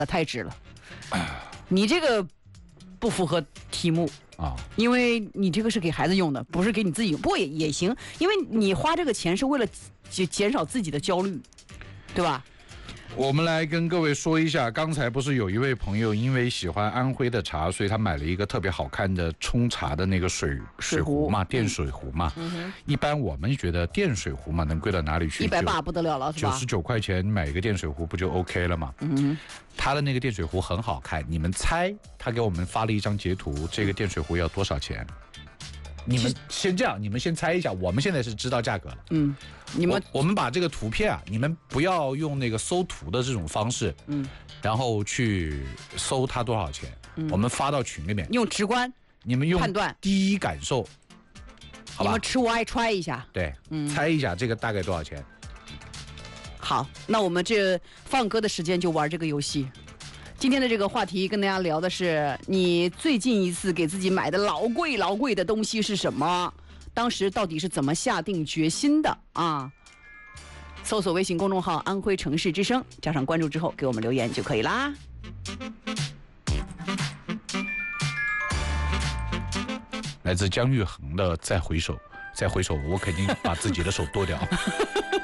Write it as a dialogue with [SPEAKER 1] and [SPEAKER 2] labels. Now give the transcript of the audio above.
[SPEAKER 1] 太值了。你这个不符合题目啊，因为你这个是给孩子用的，不是给你自己用。不过也行，因为你花这个钱是为了减少自己的焦虑，对吧？
[SPEAKER 2] 我们来跟各位说一下，刚才不是有一位朋友因为喜欢安徽的茶，所以他买了一个特别好看的冲茶的那个水壶嘛，电水壶嘛。一般我们觉得电水壶嘛，能贵到哪里去
[SPEAKER 1] ？180不得了了，是吧
[SPEAKER 2] ？99块钱买一个电水壶不就 OK 了吗？他的那个电水壶很好看，你们猜他给我们发了一张截图，这个电水壶要多少钱？你们先这样，你们先猜一下，我们现在是知道价格了。我们把这个图片啊，你们不要用那个搜图的这种方式，然后去搜它多少钱，我们发到群里面，
[SPEAKER 1] 用直观，
[SPEAKER 2] 你们用
[SPEAKER 1] 判断
[SPEAKER 2] 第一感受，好吧？
[SPEAKER 1] 你们吃我爱揣一下，
[SPEAKER 2] 对，猜一下这个大概多少钱？
[SPEAKER 1] 好，那我们这放歌的时间就玩这个游戏。今天的这个话题跟大家聊的是，你最近一次给自己买的老贵的东西是什么？当时到底是怎么下定决心的啊？搜索微信公众号“安徽城市之声”，加上关注之后给我们留言就可以啦。
[SPEAKER 2] 来自姜育恒的《再回首》，我肯定把自己的手剁掉。